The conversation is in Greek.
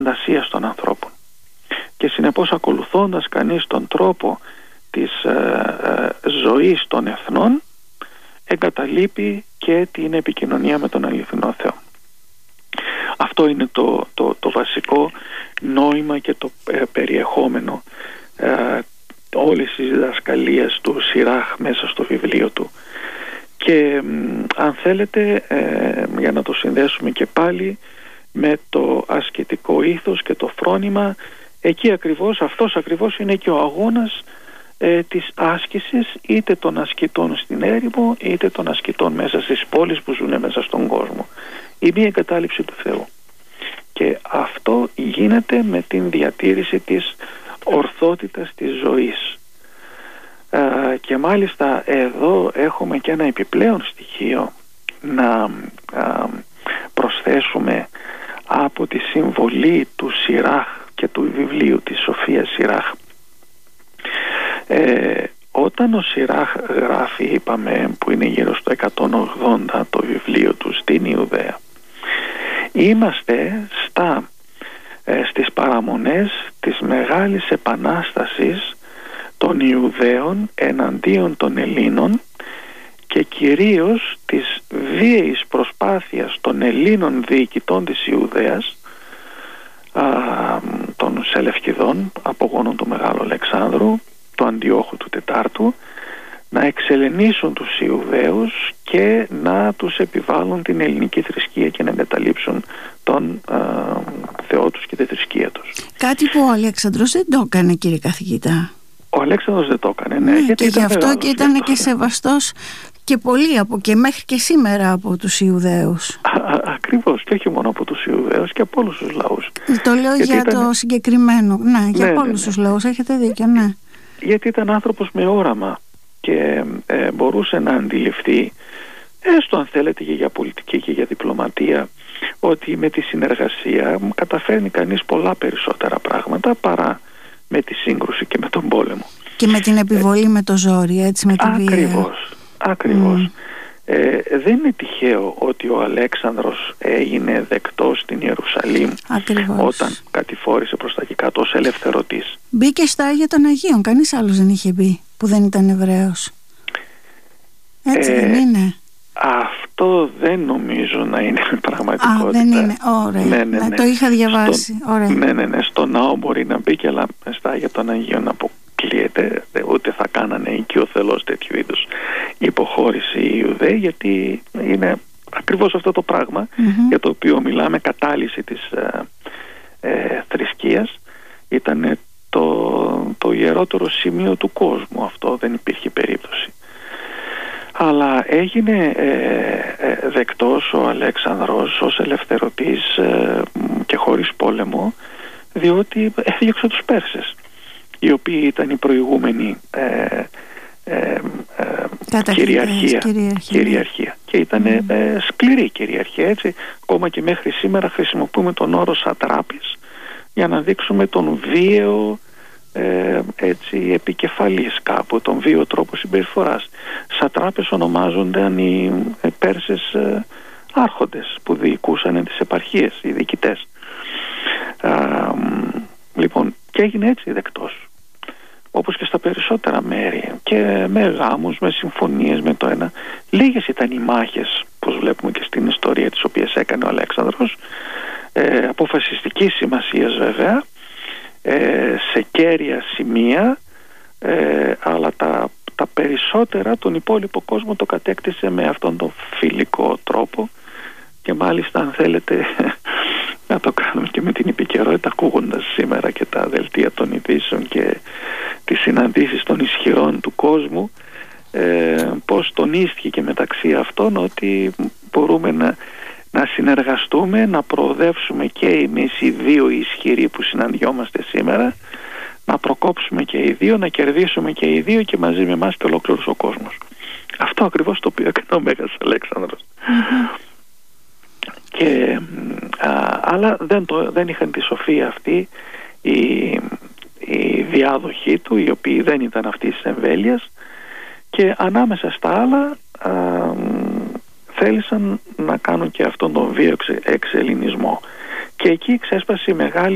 φαντασίας των ανθρώπων. Και συνεπώς, ακολουθώντας κανείς τον τρόπο της ζωής των εθνών, εγκαταλείπει και την επικοινωνία με τον αληθινό Θεό. Αυτό είναι το βασικό νόημα και το περιεχόμενο όλης της διδασκαλίας του Σιράχ μέσα στο βιβλίο του. Και αν θέλετε, για να το συνδέσουμε και πάλι με το ασκητικό ήθος και το φρόνημα, εκεί ακριβώς, αυτός ακριβώς είναι και ο αγώνας της άσκησης, είτε των ασκητών στην έρημο είτε των ασκητών μέσα στις πόλεις που ζουν μέσα στον κόσμο. Η μη εγκατάλειψη του Θεού. Και αυτό γίνεται με την διατήρηση της ορθότητας της ζωής. Και μάλιστα εδώ έχουμε και ένα επιπλέον στοιχείο να προσθέσουμε από τη συμβολή του Σιράχ και του βιβλίου της Σοφίας Σιράχ. Όταν ο Σιράχ γράφει, είπαμε, που είναι γύρω στο 180 το βιβλίο του στην Ιουδαία, είμαστε στις παραμονές της Μεγάλης Επανάστασης των Ιουδαίων εναντίον των Ελλήνων και κυρίως της βίαιης προσπάθειας των Ελλήνων διοικητών της Ιουδαίας, των Σελευκηδών, απογόνων του Μεγάλου Αλεξάνδρου, του Αντιόχου του Τετάρτου, να εξελενήσουν τους Ιουδαίους και να τους επιβάλλουν την ελληνική θρησκεία και να εγκαταλείψουν τον Θεό τους και τη θρησκεία τους. Κάτι που ο Αλέξανδρος δεν το έκανε, κύριε καθηγητά. Ο Αλέξανδρος δεν το έκανε, ναι, γιατί και γι' αυτό και ήταν και σεβαστός και πολύ και μέχρι και σήμερα από τους Ιουδαίους. Ακριβώς, και όχι μόνο από τους Ιουδαίους και από όλους τους λαούς. Το λέω για το συγκεκριμένο, για όλους τους λαούς, έχετε δίκιο, ναι. Γιατί ήταν άνθρωπος με όραμα και μπορούσε να αντιληφθεί, έστω αν θέλετε και για πολιτική και για διπλωματία, ότι με τη συνεργασία καταφέρνει κανείς πολλά περισσότερα πράγματα παρά με τη σύγκρουση και με τον πόλεμο. Και με την επιβολή με το ζόρι, έτσι, με τη βία. Ακριβώς. Δεν είναι τυχαίο ότι ο Αλέξανδρος έγινε δεκτός στην Ιερουσαλήμ όταν κατηφόρησε προς τα εκεί κάτω ως ελευθερωτής. Μπήκε στα Άγια των Αγίων, κανείς άλλος δεν είχε μπει που δεν ήταν Εβραίος. Έτσι δεν είναι? Αυτό δεν νομίζω να είναι πραγματικότητα. Δεν είναι, ωραία. Ναι. Το είχα διαβάσει. Ναι. Στο ναό μπορεί να μπει και αλλά στα Άγια των Αγίων αποκλείεται, ούτε θα κάνανε οικειοθελώς τέτοιου είδους υποχώρηση οι Ιουδαίοι, γιατί είναι ακριβώς αυτό το πράγμα για το οποίο μιλάμε, κατάλυση της θρησκείας. Ήταν το ιερότερο σημείο του κόσμου, αυτό δεν υπήρχε περίπτωση. Αλλά έγινε δεκτός ο Αλέξανδρος ως ελευθερωτής και χωρίς πόλεμο, διότι έδιωξε τους Πέρσες, οι οποίοι ήταν η προηγούμενη κυριαρχία και ήταν σκληρή κυριαρχία, έτσι. Ακόμα και μέχρι σήμερα χρησιμοποιούμε τον όρο σατράπης για να δείξουμε τον βίαιο επικεφαλής κάπου, τον βίαιο τρόπο συμπεριφοράς. Σατράπες ονομάζονταν οι Πέρσες άρχοντες που διοικούσαν τις επαρχίες, οι διοικητές. Λοιπόν, και έγινε έτσι δεκτός, όπως και στα περισσότερα μέρη, και με γάμους, με συμφωνίες, με το ένα. Λίγες ήταν οι μάχες, όπως βλέπουμε και στην ιστορία, τις οποίες έκανε ο Αλέξανδρος, αποφασιστικής σημασίας βέβαια, σε κέρια σημεία, αλλά τα περισσότερα, τον υπόλοιπο κόσμο το κατέκτησε με αυτόν τον φιλικό τρόπο. Και μάλιστα, αν θέλετε να το κάνουμε και με την επικαιρότητα, ακούγοντας σήμερα και τα δελτία των ειδήσεων και τις συναντήσεις των ισχυρών του κόσμου, πως τονίστηκε και μεταξύ αυτών ότι μπορούμε να συνεργαστούμε, να προοδεύσουμε και εμείς οι δύο ισχυροί που συναντιόμαστε σήμερα, να προκόψουμε και οι δύο, να κερδίσουμε και οι δύο και μαζί με εμάς και ολόκληρος ο κόσμος. Αυτό ακριβώς το οποίο έκανε ο Μέγας Αλέξανδρος. Αλλά δεν είχαν τη σοφία αυτή οι διάδοχοί του, οι οποίοι δεν ήταν αυτής της εμβέλειας, και ανάμεσα στα άλλα θέλησαν να κάνουν και αυτόν τον βίαιο εξελληνισμό. Και εκεί ξέσπασε η μεγάλη